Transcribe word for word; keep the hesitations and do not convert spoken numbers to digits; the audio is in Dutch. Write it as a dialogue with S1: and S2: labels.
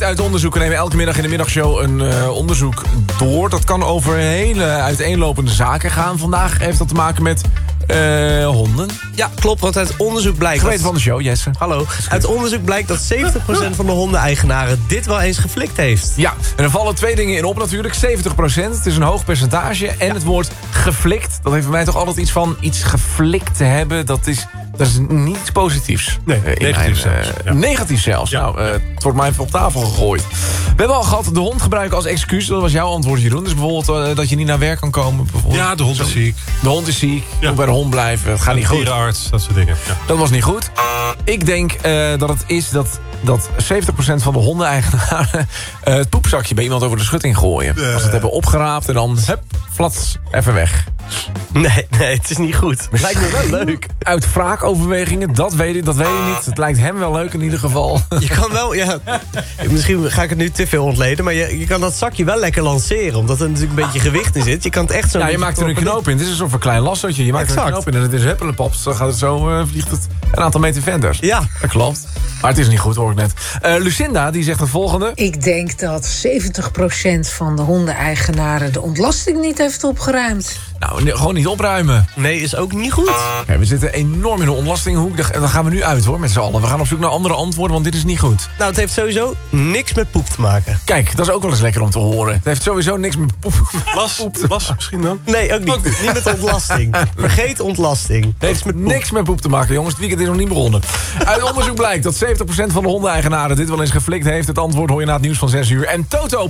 S1: Uit onderzoeken nemen we elke middag in de middagshow een uh, onderzoek door. Dat kan over hele uiteenlopende zaken gaan. Vandaag heeft dat te maken met uh, honden.
S2: Ja, klopt, want uit onderzoek blijkt...
S1: Geweten van de show, Jesse.
S2: Hallo. Uit onderzoek blijkt dat zeventig procent van de hondeneigenaren dit wel eens geflikt heeft.
S1: Ja, en er vallen twee dingen in op natuurlijk. zeventig procent, het is een hoog percentage. En ja. Het woord geflikt, dat heeft voor mij toch altijd iets van... iets geflikt te hebben, dat is... Dat is niet iets positiefs.
S3: Nee,
S1: uh,
S3: negatief
S1: mijn,
S3: zelfs.
S1: Uh,
S3: Ja.
S1: Negatief zelfs.
S3: Ja.
S1: Nou, uh, het wordt mij even op tafel gegooid. We hebben al gehad de hond gebruiken als excuus. Dat was jouw antwoord, Jeroen. Dus bijvoorbeeld uh, dat je niet naar werk kan komen.
S3: Ja, de hond is ziek.
S1: De hond is ziek. Je
S3: Ja.
S1: moet bij de hond blijven. Het gaat niet goed.
S3: Dierenarts, dat soort dingen. Ja.
S1: Dat was niet goed. Ik denk uh, dat het is dat, dat zeventig procent van de hondeneigenaren... Uh, het poepzakje bij iemand over de schutting gooien.
S3: Uh.
S1: Als ze het hebben opgeraapt en dan... Hup, flats, even weg.
S2: Nee, nee, het is niet goed. Het lijkt me wel leuk.
S1: Uit wraakoverwegingen, dat weet ik, dat weet ik niet. Het lijkt hem wel leuk in ieder geval.
S2: Je kan wel, ja... Misschien ga ik het nu te veel ontleden... maar je, je kan dat zakje wel lekker lanceren... omdat er natuurlijk een beetje gewicht in zit. Je kan het echt zo...
S1: Ja, je maakt er een knoop in. Het is een soort van klein lassootje. Je maakt
S2: Exact.
S1: er een knoop in en het is huppelepaps. Dan gaat het zo, uh, vliegt het een aantal meter verder.
S2: Ja.
S1: Dat klopt. Maar het is niet goed, hoor ik net. Uh, Lucinda, die zegt het volgende.
S4: Ik denk dat zeventig procent van de hondeneigenaren de ontlasting niet heeft opgeruimd.
S1: Nou, nee, gewoon niet opruimen.
S2: Nee, is ook niet goed.
S1: Okay, we zitten enorm in de ontlastinghoek. Daar gaan we nu uit, hoor, met z'n allen. We gaan op zoek naar andere antwoorden, want dit is niet goed.
S2: Nou, het heeft sowieso niks met poep te maken.
S1: Kijk, dat is ook wel eens lekker om te horen. Het heeft sowieso niks met poep.
S3: Las, las misschien dan?
S2: Nee, ook niet.
S3: Ook niet.
S2: Niet met ontlasting. Vergeet ontlasting.
S1: Het heeft
S2: met poep.
S1: niks met poep te maken, jongens. Het weekend is nog niet begonnen. Uit onderzoek blijkt dat zeventig procent van de hondeneigenaren dit wel eens geflikt heeft. Het antwoord hoor je na het nieuws van zes uur. En Toto